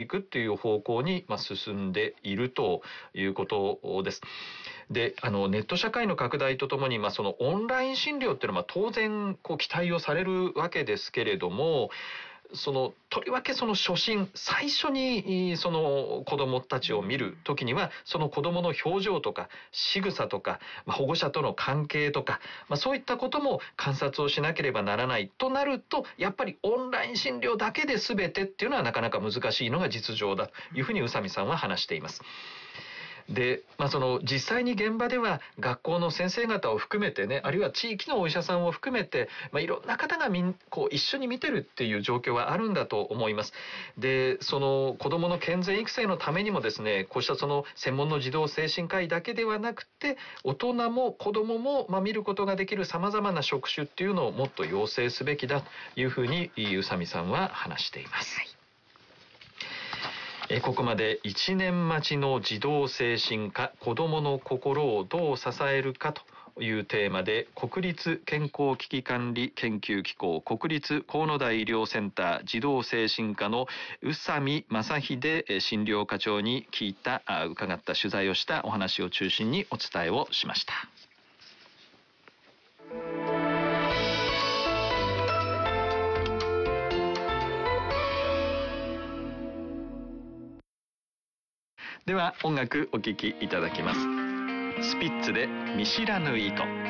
くっていう方向に進んでいるということです。で、ネット社会の拡大とともに、そのオンライン診療っていうのは当然期待をされるわけですけれども、とりわけ初心、最初にその子供たちを見るときには、その子供の表情とか仕草とか、保護者との関係とか、そういったことも観察をしなければならないとなると、やっぱりオンライン診療だけで全てっていうのはなかなか難しいのが実情だというふうに宇佐美さんは話しています。で、実際に現場では学校の先生方を含めてね、あるいは地域のお医者さんを含めて、いろんな方が一緒に見てるっていう状況はあるんだと思います。で、その子どもの健全育成のためにもですね、こうした専門の児童精神科医だけではなくて、大人も子どもも見ることができる様々な職種っていうのをもっと養成すべきだというふうに宇佐美さんは話しています。ここまで1年待ちの児童精神科、子どもの心をどう支えるかというテーマで、国立健康危機管理研究機構国立河野台医療センター児童精神科の宇佐美正秀診療課長に伺った取材をしたお話を中心にお伝えをしました。では音楽お聴きいただきます。スピッツで見知らぬ糸。